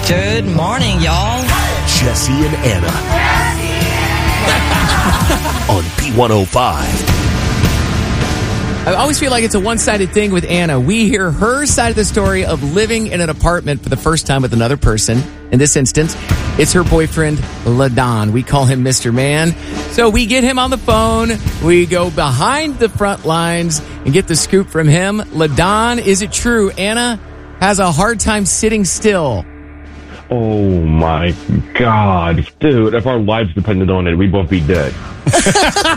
Good morning, y'all. Jesse and Anna. On B105. I always feel like it's a one-sided thing with Anna. We hear her side of the story of living in an apartment for the first time with another person. In this instance, it's her boyfriend, LaDon. We call him Mr. Man. So we get him on the phone. We go behind the front lines and get the scoop from him. LaDon, is it true Anna has a hard time sitting still? Oh, my God. Dude, if our lives depended on it, we'd both be dead.